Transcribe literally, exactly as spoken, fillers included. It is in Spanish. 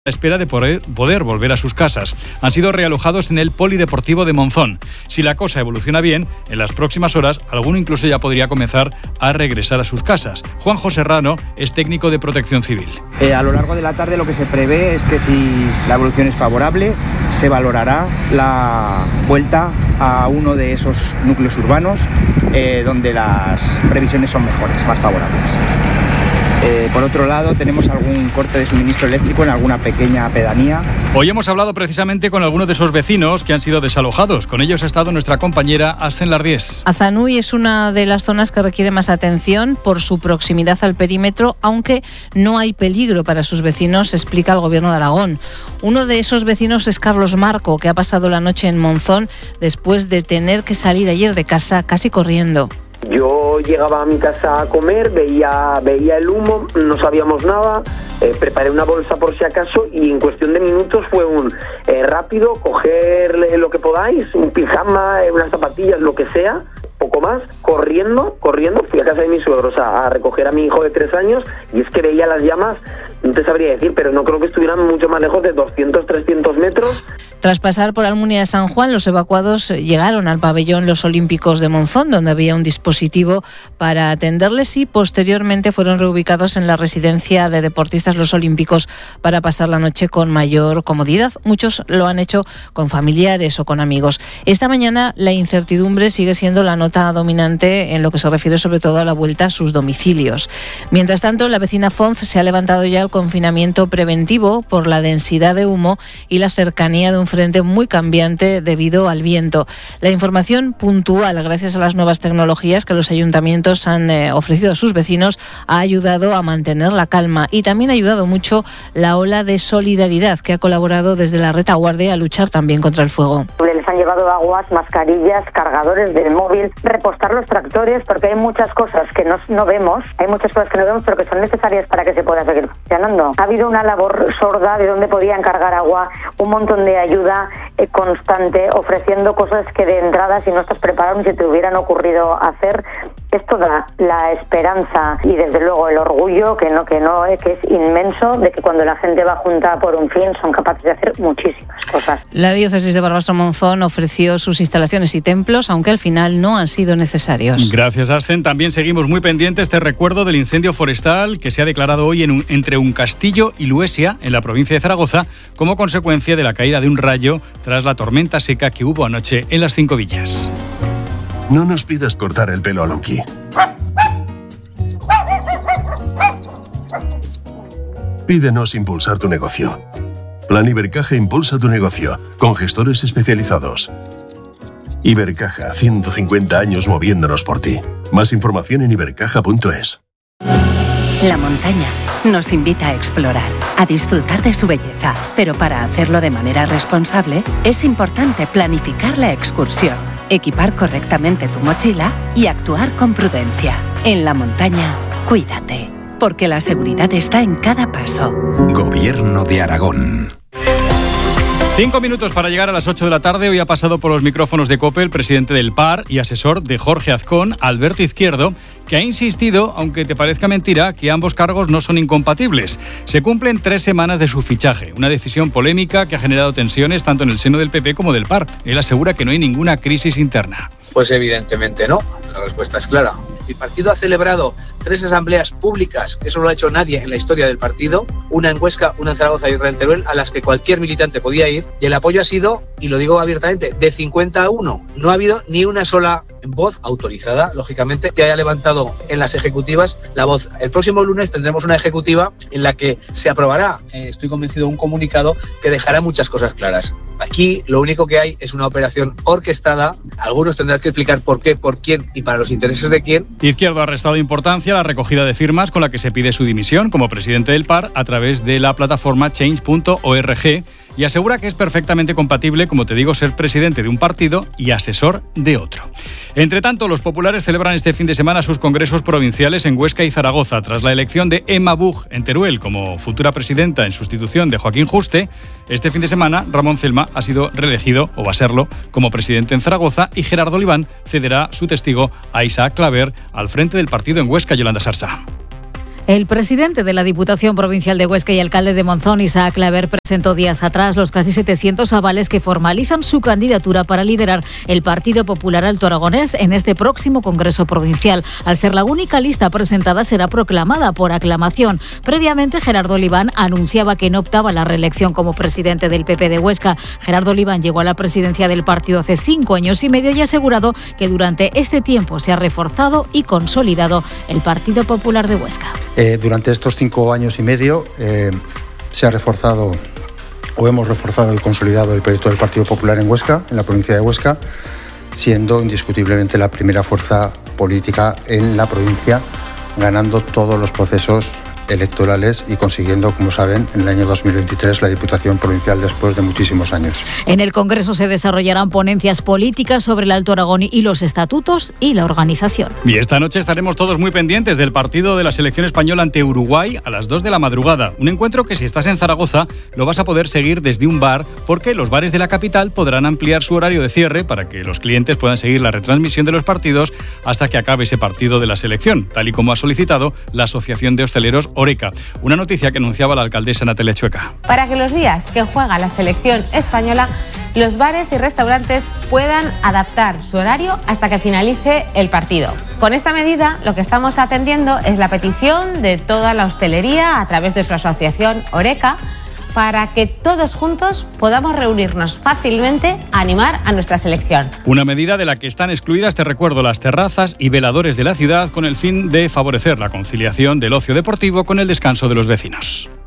a la espera de poder, poder volver a sus casas. Han sido realojados en el Polideportivo de Monzón. Si la cosa evoluciona bien, en las próximas horas alguno incluso ya podría comenzar a regresar a sus casas. Juanjo Serrano es técnico de Protección Civil. Eh, a lo largo de la tarde lo que se prevé es que si la evolución es favorable, se valorará la vuelta a uno de esos núcleos urbanos eh, donde las previsiones son mejores, más favorables. Eh, por otro lado, tenemos algún corte de suministro eléctrico en alguna pequeña pedanía. Hoy hemos hablado precisamente con algunos de esos vecinos que han sido desalojados. Con ellos ha estado nuestra compañera Ascen Lardíez. Azanui es una de las zonas que requiere más atención por su proximidad al perímetro, aunque no hay peligro para sus vecinos, explica el Gobierno de Aragón. Uno de esos vecinos es Carlos Marco, que ha pasado la noche en Monzón después de tener que salir ayer de casa casi corriendo. Yo llegaba a mi casa a comer, veía, veía el humo, no sabíamos nada, eh, preparé una bolsa por si acaso y en cuestión de minutos fue un eh, rápido, coger lo que podáis, un pijama, unas zapatillas, lo que sea, poco más, corriendo, corriendo, fui a casa de mis suegros a, a recoger a mi hijo de tres años y es que veía las llamas, no te sabría decir, pero no creo que estuvieran mucho más lejos de doscientos, trescientos metros. Tras pasar por Almunia de San Juan, los evacuados llegaron al pabellón Los Olímpicos de Monzón, donde había un dispositivo para atenderles y posteriormente fueron reubicados en la residencia de deportistas Los Olímpicos para pasar la noche con mayor comodidad. Muchos lo han hecho con familiares o con amigos. Esta mañana la incertidumbre sigue siendo la nota dominante en lo que se refiere sobre todo a la vuelta a sus domicilios. Mientras tanto, la vecina Fonz se ha levantado ya el confinamiento preventivo por la densidad de humo y la cercanía de un frente muy cambiante debido al viento. La información puntual, gracias a las nuevas tecnologías que los ayuntamientos han eh, ofrecido a sus vecinos, ha ayudado a mantener la calma y también ha ayudado mucho la ola de solidaridad que ha colaborado desde la retaguardia a luchar también contra el fuego. Les han llevado aguas, mascarillas, cargadores del móvil, repostar los tractores, porque hay muchas cosas que no, no vemos, hay muchas cosas que no vemos pero que son necesarias para que se pueda seguir funcionando. Ha habido una labor sorda de donde podían cargar agua, un montón de ayuda eh, constante, ofreciendo cosas que de entrada, si no estás preparado ni se te hubieran ocurrido hacer. Esto da la esperanza y desde luego el orgullo, que no, que no, eh, que es inmenso, de que cuando la gente va junta por un fin son capaces de hacer muchísimas cosas. La diócesis de Barbastro-Monzón ofreció sus instalaciones y templos, aunque al final no han sido necesarios. Gracias, Ascen. También seguimos muy pendientes este recuerdo del incendio forestal que se ha declarado hoy en un, entre Uncastillo y Luesia, en la provincia de Zaragoza, como consecuencia de la caída de un rayo tras la tormenta seca que hubo anoche en las Cinco Villas. No nos pidas cortar el pelo a Lonky. Pídenos impulsar tu negocio. Plan Ibercaja impulsa tu negocio, con gestores especializados. Ibercaja, ciento cincuenta años moviéndonos por ti. Más información en ibercaja punto es. La montaña nos invita a explorar, a disfrutar de su belleza, pero para hacerlo de manera responsable es importante planificar la excursión, equipar correctamente tu mochila y actuar con prudencia. En la montaña, cuídate, porque la seguridad está en cada paso. Gobierno de Aragón. Cinco minutos para llegar a las ocho de la tarde. Hoy ha pasado por los micrófonos de COPE el presidente del P A R y asesor de Jorge Azcón, Alberto Izquierdo, que ha insistido, aunque te parezca mentira, que ambos cargos no son incompatibles. Se cumplen tres semanas de su fichaje, una decisión polémica que ha generado tensiones tanto en el seno del P P como del P A R. Él asegura que no hay ninguna crisis interna. Pues evidentemente no, la respuesta es clara. El partido ha celebrado tres asambleas públicas, eso no lo ha hecho nadie en la historia del partido, una en Huesca, una en Zaragoza y otra en Teruel, a las que cualquier militante podía ir, y el apoyo ha sido, y lo digo abiertamente, de cincuenta a uno. No ha habido ni una sola voz autorizada, lógicamente, que haya levantado en las ejecutivas la voz. El próximo lunes tendremos una ejecutiva en la que se aprobará, eh, estoy convencido, un comunicado que dejará muchas cosas claras. Aquí lo único que hay es una operación orquestada, algunos tendrán que explicar por qué, por quién y para los intereses de quién. Izquierdo ha restado importancia a la recogida de firmas con la que se pide su dimisión como presidente del P A R a través de la plataforma change punto org y asegura que es perfectamente compatible, como te digo, ser presidente de un partido y asesor de otro. Entre tanto, los populares celebran este fin de semana sus congresos provinciales en Huesca y Zaragoza. Tras la elección de Emma Buch en Teruel como futura presidenta en sustitución de Joaquín Juste, este fin de semana Ramón Celma ha sido reelegido, o va a serlo, como presidente en Zaragoza y Gerardo Oliván cederá su testigo a Isaac Claver al frente del partido en Huesca. Yolanda Sarsa. El presidente de la Diputación Provincial de Huesca y alcalde de Monzón, Isaac Claver, presentó días atrás los casi setecientos avales que formalizan su candidatura para liderar el Partido Popular Alto Aragonés en este próximo Congreso Provincial. Al ser la única lista presentada, será proclamada por aclamación. Previamente, Gerardo Oliván anunciaba que no optaba a la reelección como presidente del P P de Huesca. Gerardo Oliván llegó a la presidencia del partido hace cinco años y medio y ha asegurado que durante este tiempo se ha reforzado y consolidado el Partido Popular de Huesca. Eh, durante estos cinco años y medio eh, se ha reforzado o hemos reforzado y consolidado el proyecto del Partido Popular en Huesca, en la provincia de Huesca, siendo indiscutiblemente la primera fuerza política en la provincia, ganando todos los procesos electorales y consiguiendo, como saben, en el año dos mil veintitrés la Diputación Provincial después de muchísimos años. En el Congreso se desarrollarán ponencias políticas sobre el Alto Aragón y los estatutos y la organización. Y esta noche estaremos todos muy pendientes del partido de la selección española ante Uruguay a las dos de la madrugada. Un encuentro que, si estás en Zaragoza, lo vas a poder seguir desde un bar, porque los bares de la capital podrán ampliar su horario de cierre para que los clientes puedan seguir la retransmisión de los partidos hasta que acabe ese partido de la selección, tal y como ha solicitado la Asociación de Hosteleros Oreca. Una noticia que anunciaba la alcaldesa Natalia Chueca. Para que los días que juega la selección española, los bares y restaurantes puedan adaptar su horario hasta que finalice el partido. Con esta medida, lo que estamos atendiendo es la petición de toda la hostelería a través de su asociación Oreca, para que todos juntos podamos reunirnos fácilmente a animar a nuestra selección. Una medida de la que están excluidas, te recuerdo, las terrazas y veladores de la ciudad, con el fin de favorecer la conciliación del ocio deportivo con el descanso de los vecinos.